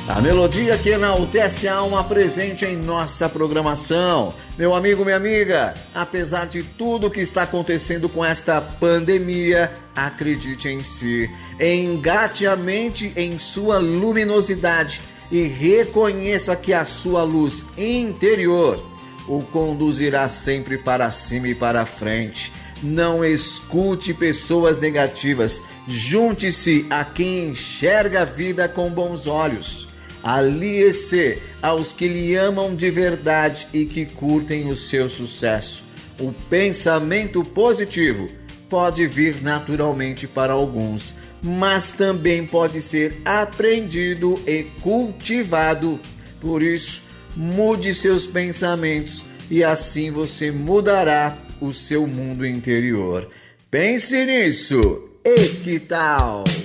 A melodia que enaltece a alma presente em nossa programação. Meu amigo, minha amiga, apesar de tudo que está acontecendo com esta pandemia, acredite em si, engate a mente em sua luminosidade e reconheça que a sua luz interior o conduzirá sempre para cima e para frente. Não escute pessoas negativas, junte-se a quem enxerga a vida com bons olhos. Alie-se aos que lhe amam de verdade e que curtem o seu sucesso. O pensamento positivo pode vir naturalmente para alguns, mas também pode ser aprendido e cultivado. Por isso, mude seus pensamentos e assim você mudará o seu mundo interior. Pense nisso. E que tal?